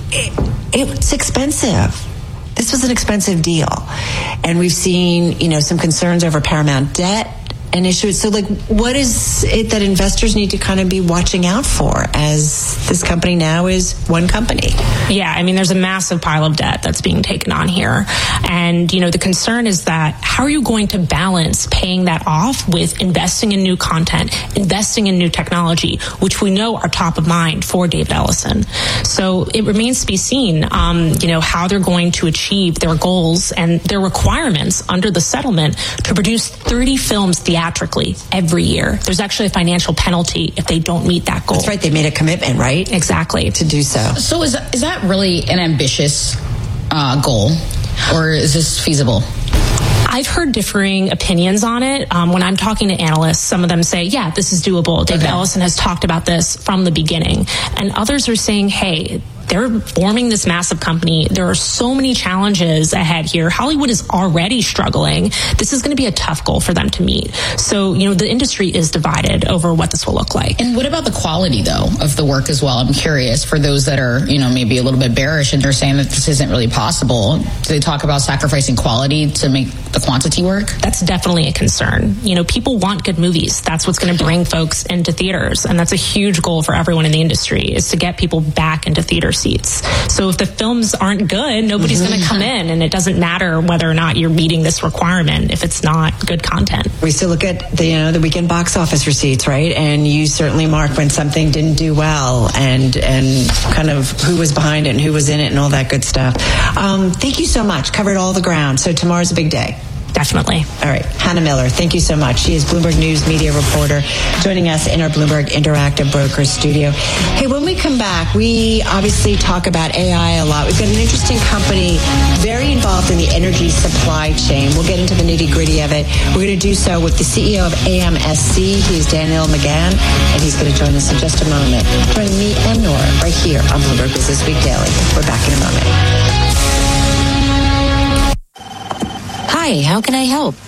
It's expensive. This was an expensive deal. And we've seen, some concerns over Paramount debt and issues. So, what is it that investors need to kind of be watching out for as this company now is one company? Yeah, there's a massive pile of debt that's being taken on here. And, the concern is that how are you going to balance paying that off with investing in new content, investing in new technology, which we know are top of mind for David Ellison. So it remains to be seen, how they're going to achieve their goals and their requirements under the settlement to produce 30 films theatrically every year. There's actually a financial penalty if they don't meet that goal. That's right. They made a commitment, right? Exactly. To do so. So is that really an ambitious goal, or is this feasible? I've heard differing opinions on it. When I'm talking to analysts, some of them say, yeah, this is doable. David Ellison has talked about this from the beginning. And others are saying, hey, they're forming this massive company. There are so many challenges ahead here. Hollywood is already struggling. This is going to be a tough goal for them to meet. So, the industry is divided over what this will look like. And what about the quality, though, of the work as well? I'm curious, for those that are, maybe a little bit bearish and they're saying that this isn't really possible, do they talk about sacrificing quality to make the quantity work? That's definitely a concern. People want good movies. That's what's going to bring folks into theaters. And that's a huge goal for everyone in the industry, is to get people back into theater seats. So if the films aren't good, nobody's going to come in, and it doesn't matter whether or not you're meeting this requirement if it's not good content. We still look at the weekend box office receipts, right? And you certainly mark when something didn't do well, and kind of who was behind it and who was in it and all that good stuff. Thank you so much. Covered all the ground. So tomorrow's a big day. Definitely. All right. Hannah Miller, thank you so much. She is Bloomberg News media reporter, joining us in our Bloomberg Interactive Brokers studio. Hey, when we come back, we obviously talk about AI a lot. We've got an interesting company very involved in the energy supply chain. We'll get into the nitty-gritty of it. We're going to do so with the CEO of AMSC. He's Daniel McGann, and he's going to join us in just a moment. Join me and Nora right here on Bloomberg Business Week Daily. We're back in a moment. Hi, how can I help?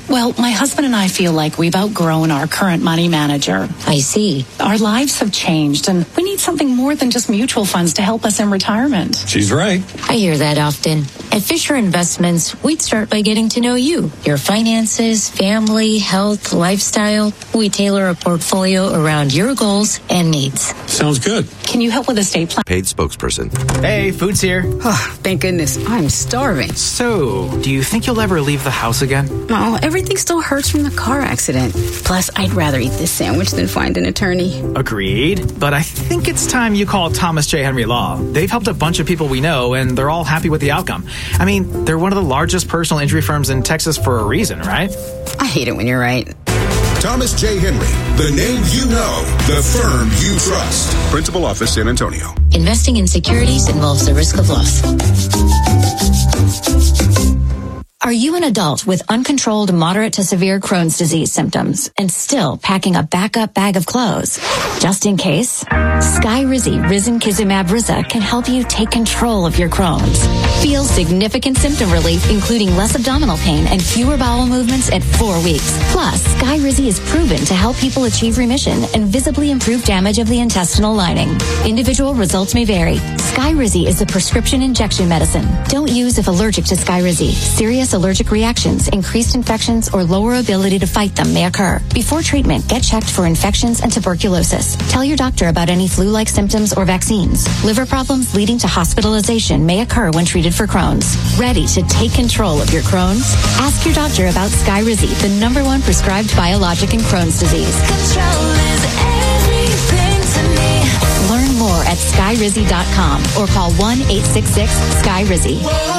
Well, my husband and I feel like we've outgrown our current money manager. I see. Our lives have changed, and we need something more than just mutual funds to help us in retirement. She's right. I hear that often. At Fisher Investments, we'd start by getting to know you, your finances, family, health, lifestyle. We tailor a portfolio around your goals and needs. Sounds good. Can you help with estate plan? Paid spokesperson. Hey, food's here. Oh, thank goodness. I'm starving. So, do you think you'll ever leave the house again? Oh, everything still hurts from the car accident. Plus, I'd rather eat this sandwich than find an attorney. Agreed. But I think it's time you call Thomas J. Henry Law. They've helped a bunch of people we know, and they're all happy with the outcome. I mean, they're one of the largest personal injury firms in Texas for a reason, right? I hate it when you're right. Thomas J. Henry, the name you know, the firm you trust. Principal office, San Antonio. Investing in securities involves the risk of loss. Are you an adult with uncontrolled moderate to severe Crohn's disease symptoms and still packing a backup bag of clothes? Just in case, Skyrizi Risankizumab Riza can help you take control of your Crohn's. Feel significant symptom relief, including less abdominal pain and fewer bowel movements at 4 weeks. Plus, Skyrizi is proven to help people achieve remission and visibly improve damage of the intestinal lining. Individual results may vary. Skyrizi is a prescription injection medicine. Don't use if allergic to Skyrizi. Serious allergic reactions, increased infections, or lower ability to fight them may occur. Before treatment, get checked for infections and tuberculosis. Tell your doctor about any flu-like symptoms or vaccines. Liver problems leading to hospitalization may occur when treated for Crohn's. Ready to take control of your Crohn's? Ask your doctor about Skyrizi, the #1 prescribed biologic in Crohn's disease. Control is everything to me. Learn more at Skyrizi.com or call 1-866-SKYRIZI.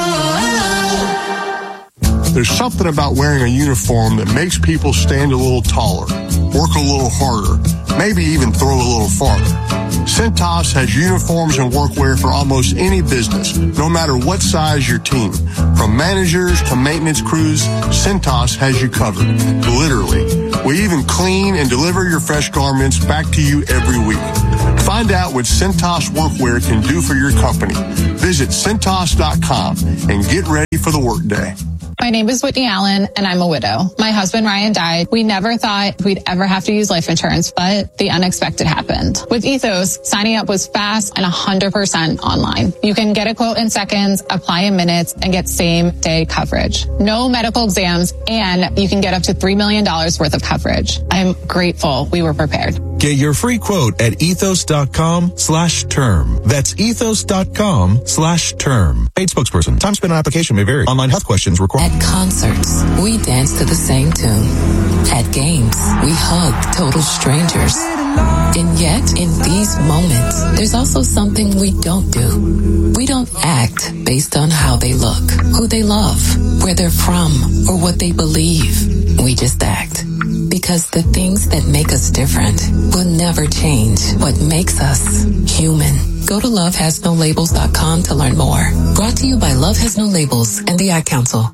There's something about wearing a uniform that makes people stand a little taller, work a little harder, maybe even throw a little farther. Cintas has uniforms and workwear for almost any business, no matter what size your team. From managers to maintenance crews, Cintas has you covered. Literally. We even clean and deliver your fresh garments back to you every week. Find out what Cintas workwear can do for your company. Visit Cintas.com and get ready for the workday. My name is Whitney Allen, and I'm a widow. My husband, Ryan, died. We never thought we'd ever have to use life insurance, but the unexpected happened. With Ethos, signing up was fast and 100% online. You can get a quote in seconds, apply in minutes, and get same-day coverage. No medical exams, and you can get up to $3 million worth of coverage. I'm grateful we were prepared. Get your free quote at ethos.com/term. That's ethos.com/term. Paid spokesperson. Time spent on application may vary. Online health questions required. At concerts, we dance to the same tune. At games, we hug total strangers. And yet, in these moments, there's also something we don't do. We don't act based on how they look, who they love, where they're from, or what they believe. We just act. Because the things that make us different will never change what makes us human. Go to lovehasnolabels.com to learn more. Brought to you by Love Has No Labels and the Ad Council.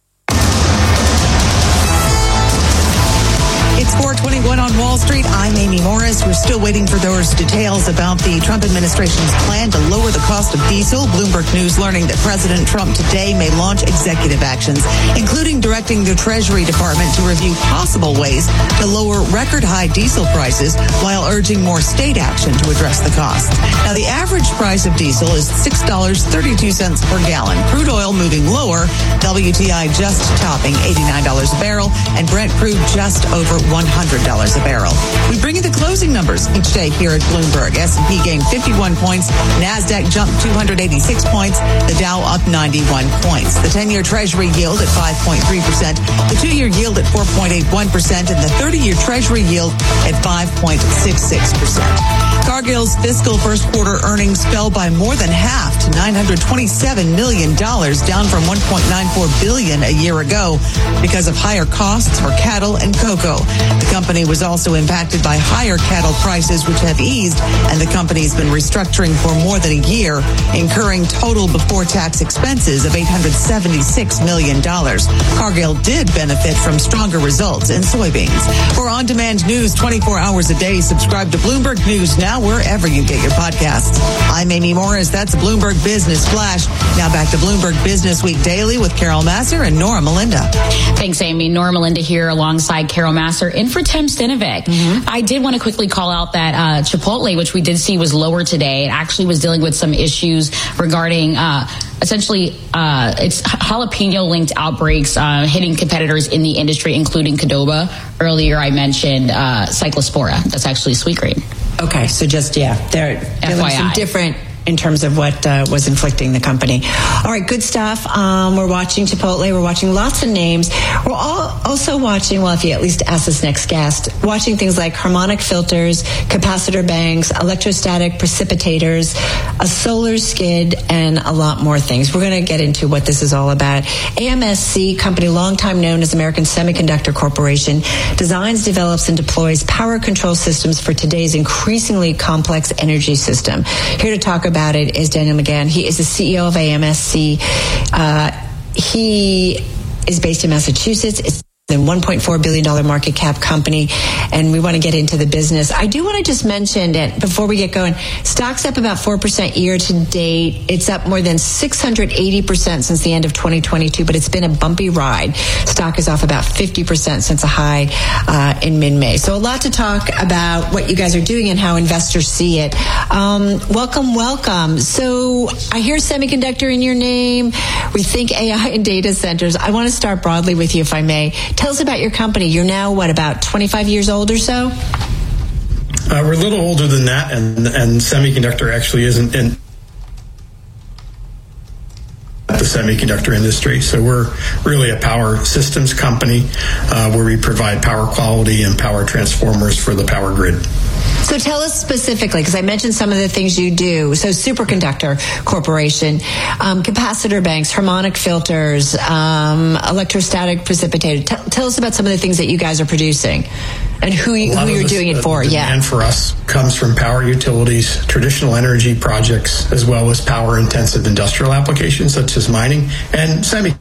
It's 4:21 on Wall Street. I'm Amy Morris. We're still waiting for those details about the Trump administration's plan to lower the cost of diesel. Bloomberg News learning that President Trump today may launch executive actions, including directing the Treasury Department to review possible ways to lower record high diesel prices while urging more state action to address the cost. Now, the average price of diesel is $6.32 per gallon. Crude oil moving lower. WTI just topping $89 a barrel, and Brent crude just over $100 a barrel. We bring you the closing numbers each day here at Bloomberg. S&P gained 51 points. NASDAQ jumped 286 points. The Dow up 91 points. The 10-year Treasury yield at 5.3%. The 2-year yield at 4.81%. And the 30-year Treasury yield at 5.66%. Cargill's fiscal first quarter earnings fell by more than half to $927 million, down from $1.94 billion a year ago because of higher costs for cattle and cocoa. The company was also impacted by higher cattle prices, which have eased, and the company's been restructuring for more than a year, incurring total before-tax expenses of $876 million. Cargill did benefit from stronger results in soybeans. For on-demand news 24 hours a day, subscribe to Bloomberg News Now now wherever you get your podcasts. I'm Amy Morris. That's Bloomberg Business Flash. Now back to Bloomberg Business Week Daily with Carol Massar and Nora Melinda. Thanks, Amy. Nora Melinda here alongside Carol Massar in for Tim Stinovic. I did want to quickly call out that Chipotle, which we did see was lower today, it actually was dealing with some issues regarding essentially it's jalapeno-linked outbreaks hitting competitors in the industry, including Qdoba. Earlier I mentioned Cyclospora. That's actually Sweetgreen. Okay, so just, they're doing some different in terms of what was inflicting the company. All right, good stuff. We're watching Chipotle. We're watching lots of names. We're also watching, well, if you at least ask this next guest, watching things like harmonic filters, capacitor banks, electrostatic precipitators, a solar skid, and a lot more things. We're going to get into what this is all about. AMSC, company long time known as American Semiconductor Corporation, designs, develops, and deploys power control systems for today's increasingly complex energy system. Here to talk about it is Daniel McGann. He is the CEO of AMSC. He is based in Massachusetts. It's a $1.4 billion market cap company, and we want to get into the business. I do want to just mention that before we get going, stock's up about 4% year to date. It's up more than 680% since the end of 2022, but it's been a bumpy ride. Stock is off about 50% since a high in mid-May. So a lot to talk about what you guys are doing and how investors see it. Welcome. So I hear semiconductor in your name. We think AI and data centers. I want to start broadly with you, if I may. Tell us about your company. You're now, about 25 years old or so? We're a little older than that, and semiconductor actually isn't in the semiconductor industry. So we're really a power systems company where we provide power quality and power transformers for the power grid. So tell us specifically, because I mentioned some of the things you do. So Superconductor Corporation, capacitor banks, harmonic filters, electrostatic precipitator. Tell us about some of the things that you guys are producing and who you're doing it for. Demand for us comes from power utilities, traditional energy projects, as well as power-intensive industrial applications such as mining and semi.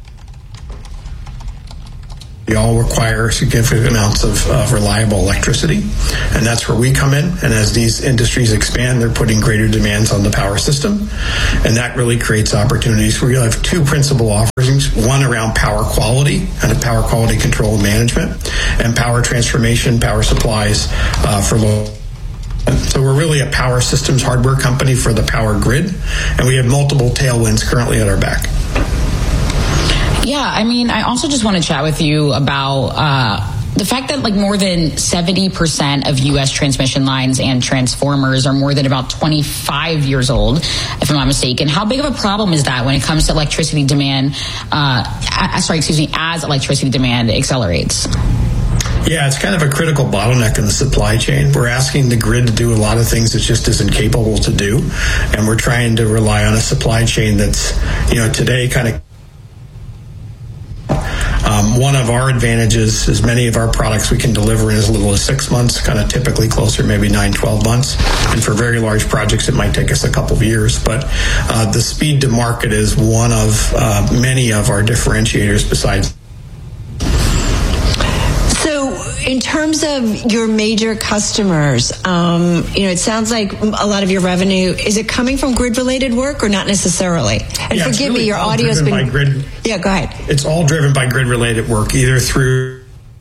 They all require significant amounts of reliable electricity, and that's where we come in. And as these industries expand, they're putting greater demands on the power system, and that really creates opportunities. We have two principal offerings, one around power quality and power quality control and management, and power transformation, power supplies for low. So we're really a power systems hardware company for the power grid, and we have multiple tailwinds currently at our back. Yeah, I mean, I also just want to chat with you about the fact that more than 70% of U.S. transmission lines and transformers are more than about 25 years old, if I'm not mistaken. How big of a problem is that when it comes to electricity demand, as electricity demand accelerates? Yeah, it's kind of a critical bottleneck in the supply chain. We're asking the grid to do a lot of things it just isn't capable to do, and we're trying to rely on a supply chain that's, today kind of one of our advantages is many of our products we can deliver in as little as 6 months, kind of typically closer, maybe 9-12 months. And for very large projects, it might take us a couple of years. But the speed to market is one of many of our differentiators besides. In terms of your major customers, it sounds like a lot of your revenue, is it coming from grid-related work or not necessarily? And forgive me, your audio's been... Grid. Yeah, go ahead. It's all driven by grid-related work, either through...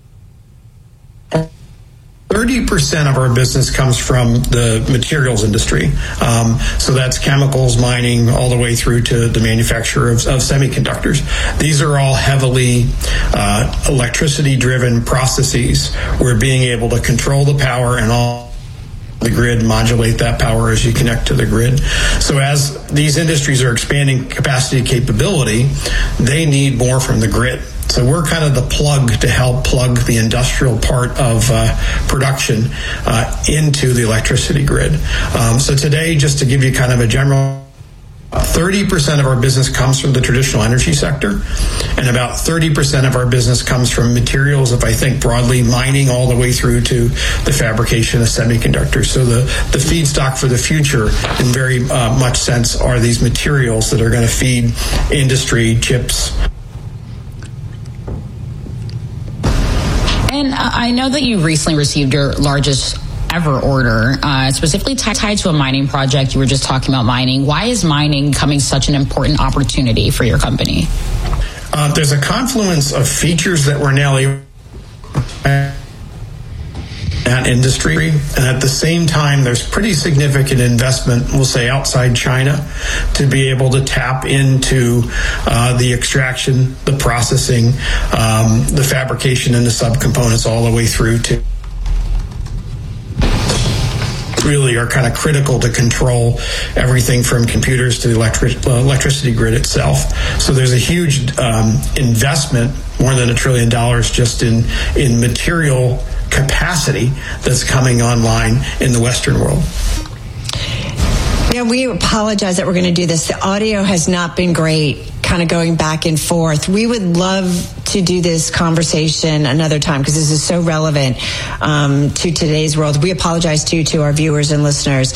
30% of our business comes from the materials industry. So that's chemicals, mining, all the way through to the manufacture of semiconductors. These are all heavily electricity-driven processes where being able to control the power and all the grid, modulate that power as you connect to the grid. So as these industries are expanding capacity capability, they need more from the grid. So we're kind of the plug to help plug the industrial part of production into the electricity grid. So today, just to give you kind of a general, 30% of our business comes from the traditional energy sector, and about 30% of our business comes from materials, if I think broadly, mining all the way through to the fabrication of semiconductors. So the feedstock for the future, in very much sense, are these materials that are going to feed industry, chips. And I know that you recently received your largest ever order, specifically tied to a mining project. You were just talking about mining. Why is mining becoming such an important opportunity for your company? There's a confluence of features that we're now able that industry, and at the same time there's pretty significant investment, we'll say outside China, to be able to tap into the extraction, the processing, the fabrication and the subcomponents all the way through to really are kind of critical to control everything from computers to the electricity grid itself. So there's a huge investment, more than $1 trillion just in material capacity that's coming online in the Western world. Yeah, we apologize that we're going to do this. The audio has not been great, kind of going back and forth. We would love to do this conversation another time because this is so relevant to today's world. We apologize to our viewers and listeners.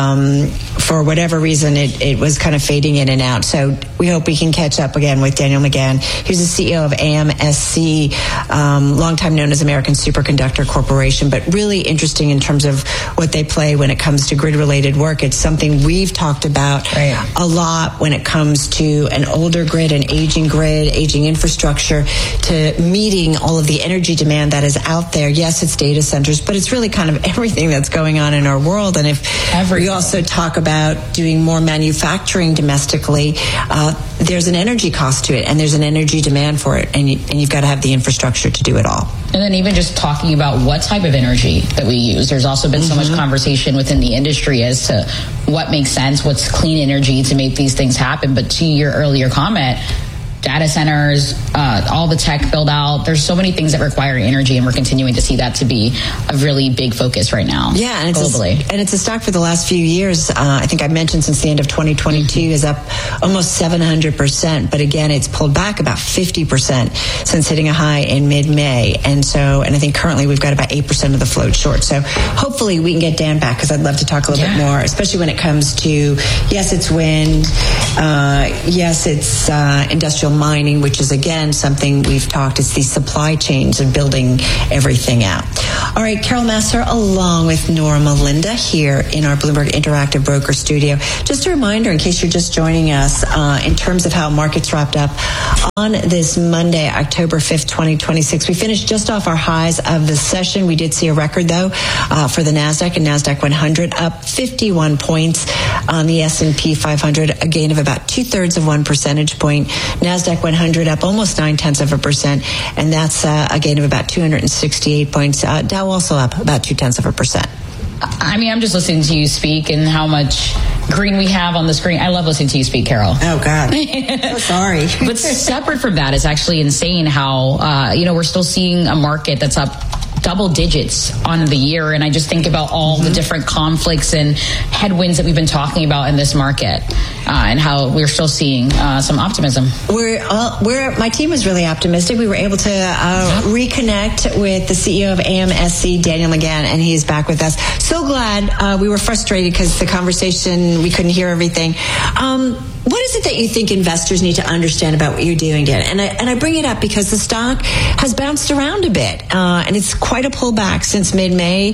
For whatever reason, it was kind of fading in and out. So we hope we can catch up again with Daniel McGahn. He's the CEO of AMSC, longtime known as American Superconductor Corporation, but really interesting in terms of what they play when it comes to grid-related work. It's something we've talked about a lot when it comes to an older grid, an aging infrastructure, to meeting all of the energy demand that is out there. Yes, it's data centers, but it's really kind of everything that's going on in our world. And if we also talk about doing more manufacturing domestically, there's an energy cost to it, and there's an energy demand for it, and you've got to have the infrastructure to do it all. And then even just talking about what type of energy that we use. There's also been so much conversation within the industry as to what makes sense, what's clean energy to make these things happen. But to your earlier comment, data centers, all the tech build out. There's so many things that require energy, and we're continuing to see that to be a really big focus right now. Yeah, and globally. It's a stock for the last few years. I think I mentioned since the end of 2022 is up almost 700%. But again, it's pulled back about 50% since hitting a high in mid-May. And I think currently we've got about 8% of the float short. So hopefully we can get Dan back, because I'd love to talk a little bit more, especially when it comes to, yes, it's wind, yes, it's industrial mining, which is again something we've talked. It's these supply chains and building everything out. All right, Carol Massar along with Norma Linda here in our Bloomberg Interactive Broker Studio. Just a reminder, in case you're just joining us, in terms of how markets wrapped up on this Monday, October 5th, 2026. We finished just off our highs of the session. We did see a record though for the NASDAQ and NASDAQ 100 up 51 points on the S&P 500, a gain of about 2/3 of 1 percentage point. NASDAQ 100 up almost 0.9%, and that's a gain of about 268 points. Dow also up about 0.2%. I mean, I'm just listening to you speak and how much green we have on the screen. I love listening to you speak, Carol. Oh, God. Oh, sorry. But separate from that, it's actually insane how, we're still seeing a market that's up double digits on the year. And I just think about all the different conflicts and headwinds that we've been talking about in this market, and how we're still seeing some optimism. My team was really optimistic. We were able to reconnect with the CEO of AMSC, Daniel McGahn, and he's back with us. So glad. We were frustrated because the conversation, we couldn't hear everything. What is it that you think investors need to understand about what you're doing, Dan? And I bring it up because the stock has bounced around a bit, and it's quite a pullback since mid-May.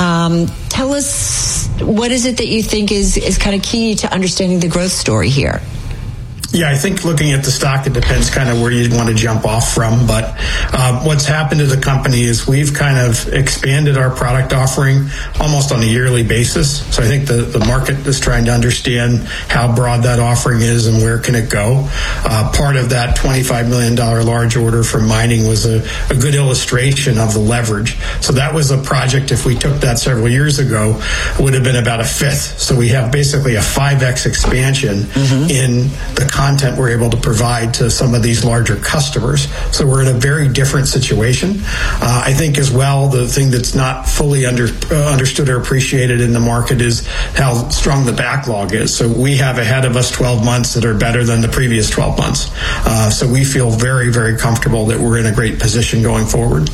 Tell us, what is it that you think is kind of key to understanding the growth story here? Yeah, I think looking at the stock, it depends kind of where you want to jump off from. But what's happened to the company is we've kind of expanded our product offering almost on a yearly basis. So I think the market is trying to understand how broad that offering is and where can it go. Part of that $25 million large order from mining was a good illustration of the leverage. So that was a project, if we took that several years ago, would have been about a fifth. So we have basically a 5x expansion in the content we're able to provide to some of these larger customers. So we're in a very different situation. I think as well, the thing that's not fully understood or appreciated in the market is how strong the backlog is. So we have ahead of us 12 months that are better than the previous 12 months. So we feel very, very comfortable that we're in a great position going forward.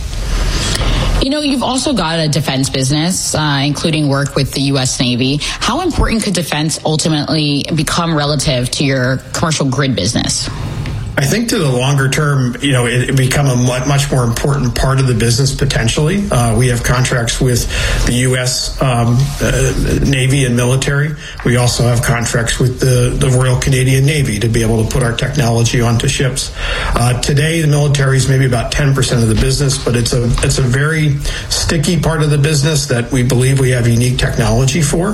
You've also got a defense business, including work with the U.S. Navy. How important could defense ultimately become relative to your commercial grid business? I think to the longer term, it become a much more important part of the business potentially. We have contracts with the U.S. Navy and military. We also have contracts with the Royal Canadian Navy to be able to put our technology onto ships. Today, the military is maybe about 10% of the business, but it's a very sticky part of the business that we believe we have unique technology for.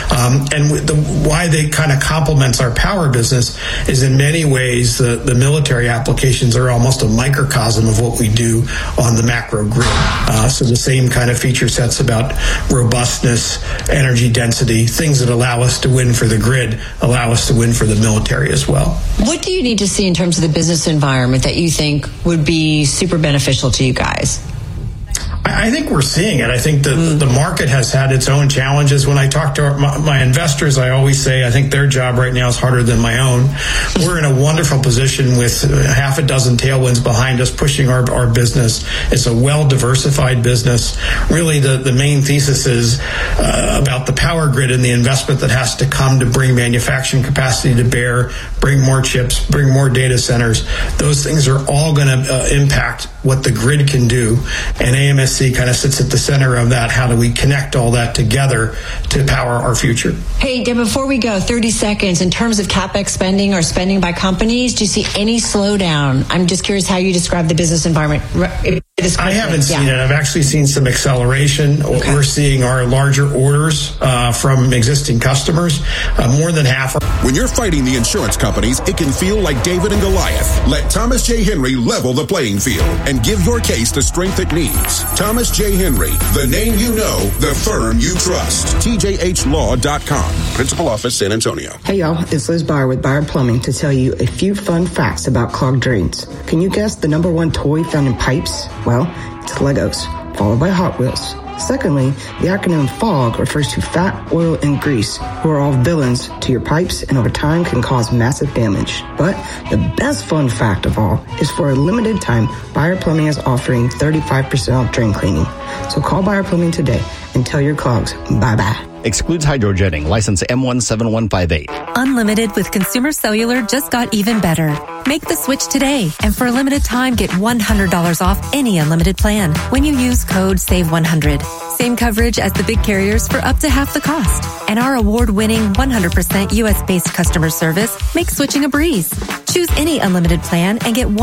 Why they kind of complements our power business is in many ways the military applications are almost a microcosm of what we do on the macro grid. So the same kind of feature sets about robustness, energy density, things that allow us to win for the grid, allow us to win for the military as well. What do you need to see in terms of the business environment that you think would be super beneficial to you guys? I think we're seeing it. I think the market has had its own challenges. When I talk to my investors, I always say I think their job right now is harder than my own. We're in a wonderful position with half a dozen tailwinds behind us pushing our business. It's a well-diversified business. Really, the main thesis is about the power grid and the investment that has to come to bring manufacturing capacity to bear, bring more chips, bring more data centers. Those things are all going to impact what the grid can do, and AMSC kind of sits at the center of that. How do we connect all that together to power our future? Hey, Deb, before we go, 30 seconds, in terms of CapEx spending or spending by companies, do you see any slowdown? I'm just curious how you describe the business environment. I haven't seen it. I've actually seen some acceleration. Okay. We're seeing our larger orders from existing customers, more than half. When you're fighting the insurance companies, it can feel like David and Goliath. Let Thomas J. Henry level the playing field and give your case the strength it needs. Thomas J. Henry, the name you know, the firm you trust. TJHlaw.com. Principal Office, San Antonio. Hey, y'all. It's Liz Byer with Byer Plumbing to tell you a few fun facts about clogged drains. Can you guess the number one toy found in pipes? Well, it's Legos, followed by Hot Wheels. Secondly, the acronym FOG refers to fat, oil, and grease, who are all villains to your pipes and over time can cause massive damage. But the best fun fact of all is for a limited time, Byer Plumbing is offering 35% off drain cleaning. So call Byer Plumbing today and tell your clogs bye-bye. Excludes hydrojetting. License M17158. Unlimited with Consumer Cellular just got even better. Make the switch today, and for a limited time, get $100 off any unlimited plan when you use code SAVE100. Same coverage as the big carriers for up to half the cost. And our award-winning 100% U.S.-based customer service makes switching a breeze. Choose any unlimited plan and get